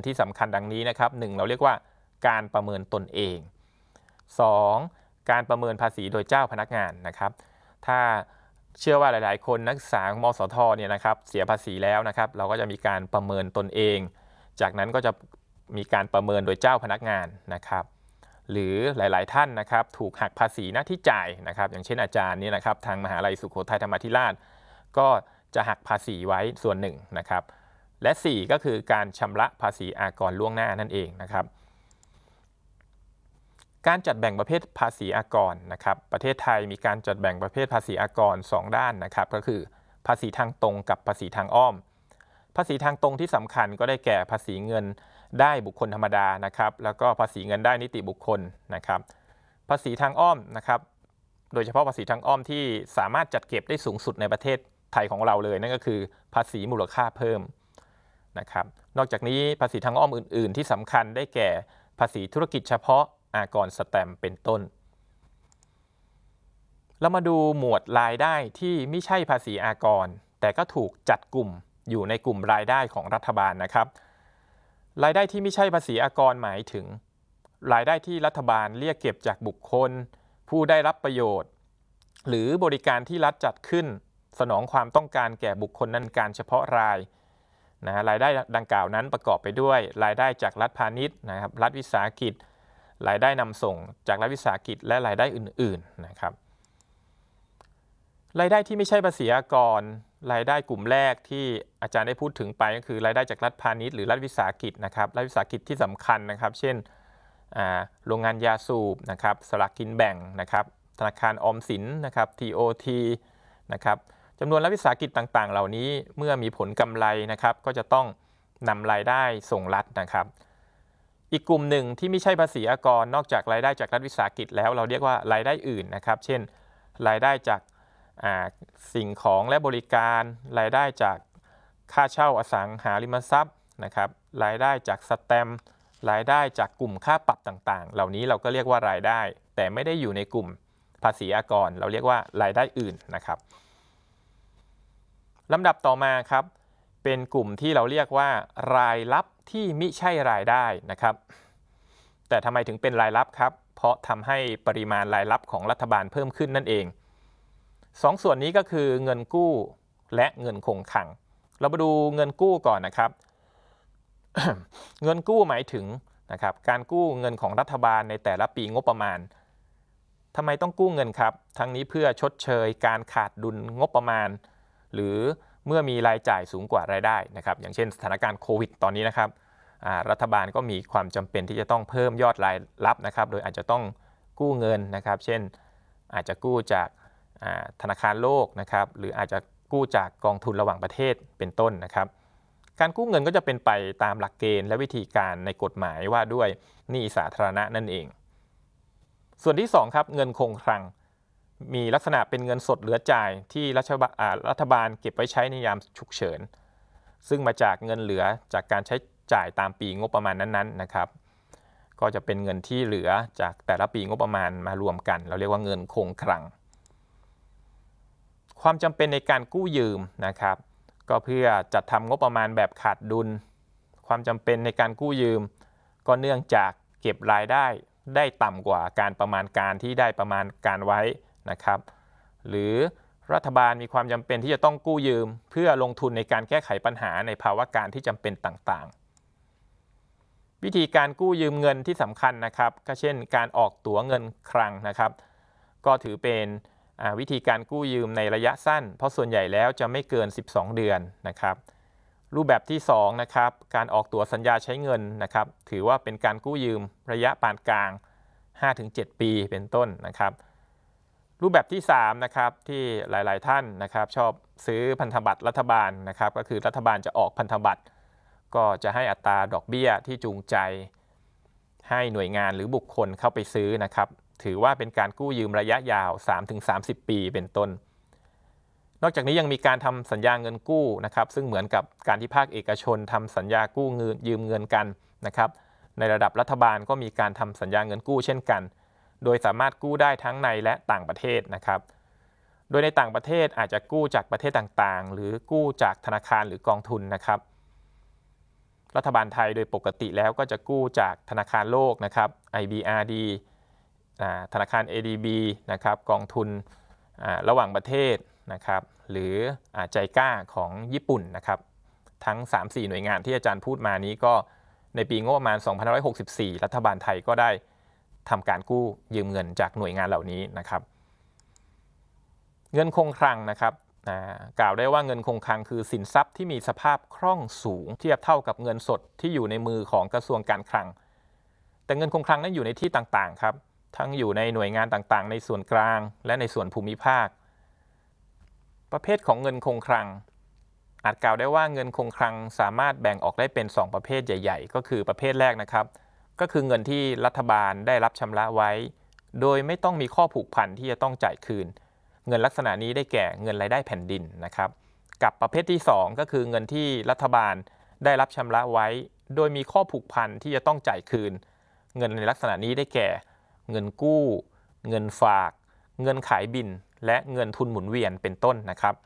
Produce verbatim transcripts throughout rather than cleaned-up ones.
ที่สำคัญดังนี้นะครับหนึ่งเราเรียกว่าการประเมินตนเองสองการประเมินภาษีโดยเจ้าพนักงานนะครับถ้าเชื่อว่าหลายๆคนนักศึกษามสทเนี่ยนะครับเสียภาษีแล้วนะครับเราก็จะมีการประเมินตนเองจากนั้นก็จะมีการประเมินโดยเจ้าพนักงานนะครับหรือหลายๆท่านนะครับถูกหักภาษีหน้าที่จ่ายนะครับอย่างเช่นอาจารย์นี่นะครับทางมหาลัยสุโขทัยธรรมาธิราชก็จะหักภาษีไว้ส่วนหนึ่งนะครับและสี่ก็คือการชำระภาษีอากรล่วงหน้านั่นเองนะครับการจัดแบ่งประเภทภาษีอากรนะครับประเทศไทยมีการจัดแบ่งประเภทภาษีอากรสองด้านนะครับก็คือภาษีทางตรงกับภาษีทางอ้อมภาษีทางตรงที่สำคัญก็ได้แก่ภาษีเงินได้บุคคลธรรมดานะครับแล้วก็ภาษีเงินได้นิติบุคคลนะครับภาษีทางอ้อมนะครับโดยเฉพาะภาษีทางอ้อมที่สามารถจัดเก็บได้สูงสุดในประเทศไทยของเราเลยนั่นก็คือภาษีมูลค่าเพิ่มนะครับนอกจากนี้ภาษีทางอ้อมอื่นๆที่สำคัญได้แก่ภาษีธุรกิจเฉพาะอากรสแตมป์เป็นต้นเรามาดูหมวดรายได้ที่ไม่ใช่ภาษีอากรแต่ก็ถูกจัดกลุ่มอยู่ในกลุ่มรายได้ของรัฐบาลนะครับรายได้ที่ไม่ใช่ภาษีอากรหมายถึงรายได้ที่รัฐบาลเรียกเก็บจากบุคคลผู้ได้รับประโยชน์หรือบริการที่รัฐจัดขึ้นสนองความต้องการแก่บุคคลนั้นการเฉพาะรายนะรายได้ดังกล่าวนั้นประกอบไปด้วยรายได้จากรัฐพาณิชย์นะครับรัฐวิสาหกิจรายได้นำส่งจากรัฐวิสาหกิจและรายได้อื่นๆนะครับรายได้ที่ไม่ใช่ภาษีอากรรายได้กลุ่มแรกที่อาจารย์ได้พูดถึงไปก็คือรายได้จากรัฐพาณิชย์หรือรัฐวิสาหกิจนะครับรัฐวิสาหกิจที่สำคัญนะครับเช่นโรงงานยาสูบนะครับสลากกินแบ่งนะครับธนาคารออมสินนะครับ ที โอ ที นะครับจำนวนรัฐวิสาหกิจต่างๆเหล่านี้เมื่อมีผลกำไรนะครับก็จะต้องนำรายได้ส่งรัฐนะครับอีกกลุ่มหนึ่งที่ไม่ใช่ภาษีอากรนอกจากรายได้จากรัฐวิสาหกิจแล้วเราเรียกว่ารายได้อื่นนะครับเช่นรายได้จากสิ่งของและบริการรายได้จากค่าเช่าอสังหาริมทรัพย์นะครับรายได้จากสแตมป์รายได้จากกลุ่มค่าปรับต่างๆเหล่านี้เราก็เรียกว่ารายได้แต่ไม่ได้อยู่ในกลุ่มภาษีอากรเราเรียกว่ารายได้อื่นนะครับลำดับต่อมาครับเป็นกลุ่มที่เราเรียกว่ารายรับที่มิใช่รายได้นะครับแต่ทำไมถึงเป็นรายรับครับเพราะทำให้ปริมาณรายรับของรัฐบาลเพิ่มขึ้นนั่นเองสองส่วนนี้ก็คือเงินกู้และเงินคงคลังเรามาดูเงินกู้ก่อนนะครับ เงินกู้หมายถึงนะครับการกู้เงินของรัฐบาลในแต่ละปีงบประมาณทำไมต้องกู้เงินครับทั้งนี้เพื่อชดเชยการขาดดุลงบประมาณหรือเมื่อมีรายจ่ายสูงกว่ารายได้นะครับอย่างเช่นสถานการณ์โควิดตอนนี้นะครับรัฐบาลก็มีความจำเป็นที่จะต้องเพิ่มยอดรายรับนะครับโดยอาจจะต้องกู้เงินนะครับเช่นอาจจะกู้จากธนาคารโลกนะครับหรืออาจจะกู้จากกองทุนระหว่างประเทศเป็นต้นนะครับการกู้เงินก็จะเป็นไปตามหลักเกณฑ์และวิธีการในกฎหมายว่าด้วยหนี้สาธารณะนั่นเองส่วนที่สองครับเงินคงคลังมีลักษณะเป็นเงินสดเหลือจ่ายที่รัฐบาลเก็บไว้ใช้ในยามฉุกเฉินซึ่งมาจากเงินเหลือจากการใช้จ่ายตามปีงบประมาณนั้นๆนะครับก็จะเป็นเงินที่เหลือจากแต่ละปีงบประมาณมารวมกันเราเรียกว่าเงินคงคลังความจำเป็นในการกู้ยืมนะครับก็เพื่อจัดทำงบประมาณแบบขาดดุลความจำเป็นในการกู้ยืมก็เนื่องจากเก็บรายได้ได้ต่ำกว่าการประมาณการที่ได้ประมาณการไว้นะครับหรือรัฐบาลมีความจำเป็นที่จะต้องกู้ยืมเพื่อลงทุนในการแก้ไขปัญหาในภาวะการที่จำเป็นต่างๆวิธีการกู้ยืมเงินที่สำคัญนะครับก็เช่นการออกตั๋วเงินคลังนะครับก็ถือเป็นวิธีการกู้ยืมในระยะสั้นเพราะส่วนใหญ่แล้วจะไม่เกินสิบสองเดือนนะครับรูปแบบที่สองนะครับการออกตั๋วสัญญาใช้เงินนะครับถือว่าเป็นการกู้ยืมระยะปานกลาง ห้าถึงเจ็ด ปีเป็นต้นนะครับรูปแบบที่สามนะครับที่หลายๆท่านนะครับชอบซื้อพันธบัตรรัฐบาลนะครับก็คือรัฐบาลจะออกพันธบัตรก็จะให้อัตราดอกเบี้ยที่จูงใจให้หน่วยงานหรือบุคคลเข้าไปซื้อนะครับถือว่าเป็นการกู้ยืมระยะยาว สามถึงสามสิบ ปีเป็นต้นนอกจากนี้ยังมีการทำสัญญาเงินกู้นะครับซึ่งเหมือนกับการที่ภาคเอกชนทำสัญญากู้เงินยืมเงินกันนะครับในระดับรัฐบาลก็มีการทำสัญญาเงินกู้เช่นกันโดยสามารถกู้ได้ทั้งในและต่างประเทศนะครับโดยในต่างประเทศอาจจะกู้จากประเทศต่างๆหรือกู้จากธนาคารหรือกองทุนนะครับรัฐบาลไทยโดยปกติแล้วก็จะกู้จากธนาคารโลกนะครับ ไอ บี อาร์ ดี ธนาคาร เอ ดี บี นะครับกองทุนระหว่างประเทศนะครับหรือใจกล้าของญี่ปุ่นนะครับทั้ง สามสี่ หน่วยงานที่อาจารย์พูดมานี้ก็ในปีงบประมาณสองพันห้าร้อยหกสิบสี่รัฐบาลไทยก็ได้ทำการกู้ยืมเงินจากหน่วยงานเหล่านี้นะครับเงินคงคลังนะครับกล่าวได้ว่าเงินคงคลังคือสินทรัพย์ที่มีสภาพคล่องสูงเทียบเท่ากับเงินสดที่อยู่ในมือของกระทรวงการคลังแต่เงินคงคลังนั้นอยู่ในที่ต่างๆครับทั้งอยู่ในหน่วยงานต่างๆในส่วนกลางและในส่วนภูมิภาคประเภทของเงินคงคลังอาจกล่าวได้ว่าเงินคงคลังสามารถแบ่งออกได้เป็นสองประเภทใหญ่ๆก็คือประเภทแรกนะครับก็คือเงินที่รัฐบาลได้รับชำระไว้โดยไม่ต้องมีข้อผูกพันที่จะต้องจ่ายคืนเงินลักษณะนี้ได้แก่เงินรายได้แผ่นดินนะครับกับประเภทที่สองก็คือเงินที่รัฐบาลได้รับชำระไว้โดยมีข้อผูกพันที่จะต้องจ่ายคืนเงินในลักษณะนี้ได้แก่เงินกู้เงินฝากเงินขายบินและเงินทุนหมุนเวียนเป็นต้นนะครับ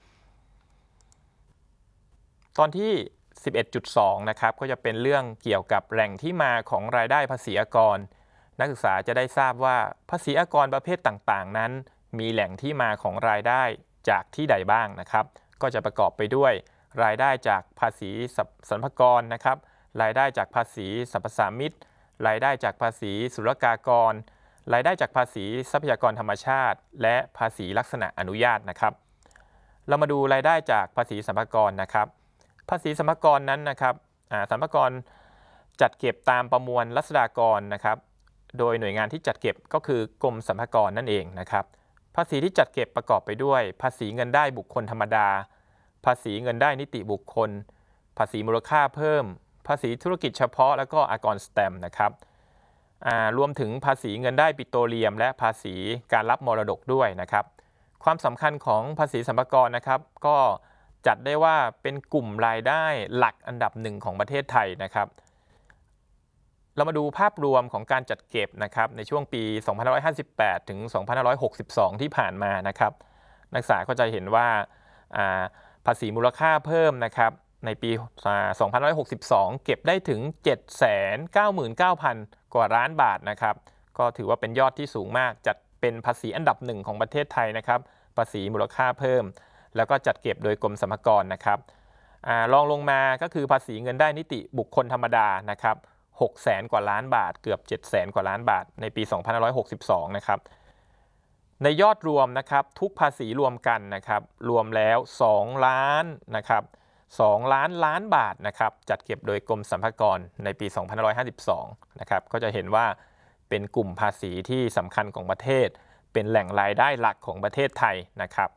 ตอนที่ สิบเอ็ดจุดสอง นะครับก็จะเป็นเรื่องเกี่ยวกับแหล่งที่มาของรายได้ภาษีอากรนักศึกษาจะได้ทราบว่าภาษีอากรประเภทต่างๆนั้นมีแหล่งที่มาของรายได้จากที่ใดบ้างนะครับก็จะประกอบไปด้วยรายได้จากภาษีสรรพากรนะครับรายได้จากภาษีสรรพสามิตรายได้จากภาษีศุลกากรรายได้จากภาษีทรัพยากรธรรมชาติและภาษีลักษณะอนุญาตนะครับเรามาดูรายได้จากภาษีสรรพากรนะครับภาษีสรรพากรนั้นนะครับสรรพากรจัดเก็บตามประมวลรัษฎากรนะครับโดยหน่วยงานที่จัดเก็บก็คือกรมสรรพากรนั่นเองนะครับภาษีที่จัดเก็บประกอบไปด้วยภาษีเงินได้บุคคลธรรมดาภาษีเงินได้นิติบุคคลภาษีมูลค่าเพิ่มภาษีธุรกิจเฉพาะแล้วก็อากรสแตมป์นะครับรวมถึงภาษีเงินได้ปิโตรเลียมและภาษีการรับมรดกด้วยนะครับความสำคัญของภาษีสรรพากรนะครับก็จัดได้ว่าเป็นกลุ่มรายได้หลักอันดับหนึ่งของประเทศไทยนะครับเรามาดูภาพรวมของการจัดเก็บนะครับในช่วงปี สองพันห้าร้อยห้าสิบแปด ถึง สองพันห้าร้อยหกสิบสอง ที่ผ่านมานะครับนักศึกษาก็จะเห็นว่าภาษีมูลค่าเพิ่มนะครับในปี สองพันห้าร้อยหกสิบสอง เก็บได้ถึง เจ็ดแสนเก้าหมื่นเก้าพัน กว่าล้านบาทนะครับก็ถือว่าเป็นยอดที่สูงมากจัดเป็นภาษีอันดับหนึ่งของประเทศไทยนะครับภาษีมูลค่าเพิ่มแล้วก็จัดเก็บโดยกรมสรรพากรนะครับรองลงมาก็คือภาษีเงินได้นิติบุคคลธรรมดานะครับหกแสนกว่าล้านบาทเกือบเจ็ดแสนกว่าล้านบาทในปี สองพันห้าร้อยหกสิบสอง นะครับในยอดรวมนะครับทุกภาษีรวมกันนะครับรวมแล้วสองล้านนะครับสองล้านล้านบาทนะครับจัดเก็บโดยกรมสรรพากรในปี สองพันห้าร้อยห้าสิบสอง นะครับก็จะเห็นว่าเป็นกลุ่มภาษีที่สำคัญของประเทศเป็นแหล่งรายได้หลักของประเทศไทยนะครับ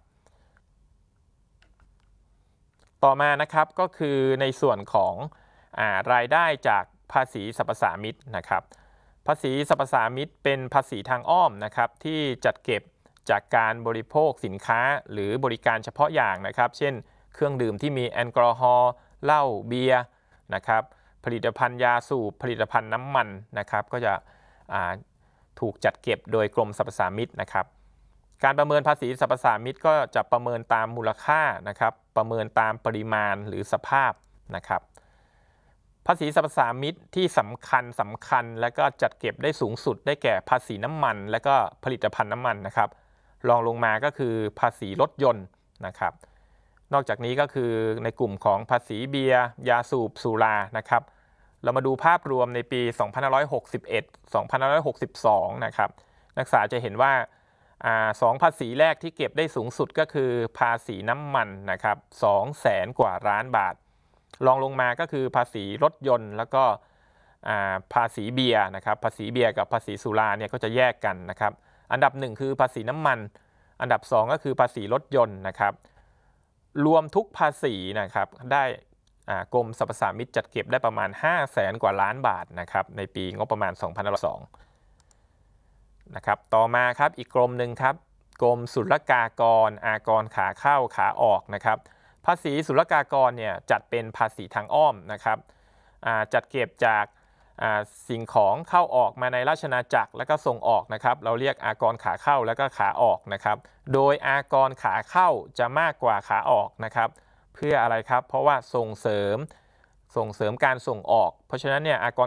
ต่อมานะครับก็คือในส่วนของอ่ารายได้จากภาษีสรรพสามิตนะครับภาษีสรรพสามิตเป็นภาษีทางอ้อมนะครับที่จัดเก็บจากการบริโภคสินค้าหรือบริการเฉพาะอย่างนะครับเช่นเครื่องดื่มที่มีแอลกอฮอล์เหล้าเบียร์นะครับผลิตภัณฑ์ยาสูบผลิตภัณฑ์น้ำมันนะครับก็จะถูกจัดเก็บโดยกรมสรรพสามิตนะครับการประเมินภาษีสรรพสามิตก็จะประเมินตามมูลค่านะครับประเมินตามปริมาณหรือสภาพนะครับภาษีสรรพสามิตที่สำคัญสำคัญและก็จัดเก็บได้สูงสุดได้แก่ภาษีน้ำมันและก็ผลิตภัณฑ์น้ำมันนะครับรองลงมาก็คือภาษีรถยนต์นะครับนอกจากนี้ก็คือในกลุ่มของภาษีเบียร์ยาสูบสุรานะครับเรามาดูภาพรวมในปี สองพันห้าร้อยหกสิบเอ็ด สองพันห้าร้อยหกสิบสอง นะครับนักศึกษาจะเห็นว่าสองภาษีแรกที่เก็บได้สูงสุดก็คือภาษีน้ำมันนะครับสองแสนกว่าล้านบาทรองลงมาก็คือภาษีรถยนต์แล้วก็ภาษีเบียร์นะครับภาษีเบียร์กับภาษีสุราเนี่ยก็จะแยกกันนะครับอันดับหนึ่งคือภาษีน้ำมันอันดับสองก็คือภาษีรถยนต์นะครับรวมทุกภาษีนะครับได้กรมสรรพสามิตจัดเก็บได้ประมาณห้าแสนกว่าล้านบาทนะครับในปีงบประมาณ สองพันห้าร้อยสอง นะครับต่อมาครับอีกกรมหนึ่งครับกรมศุลกากรอากรขาเข้าขาออกนะครับภาษีศุลกากรเนี่ยจัดเป็นภาษีทางอ้อมนะครับจัดเก็บจากสิ่งของเข้าออกมาในราชอาณาจักรแล้วก็ส่งออกนะครับเราเรียกอากรขาเข้าแล้วก็ขาออกนะครับโดยอากรขาเข้าจะมากกว่าขาออกนะครับเพื่ออะไรครับเพราะว่าส่งเสริมส่งเสริมการส่งออกเพราะฉะนั้นเนี่ยอากร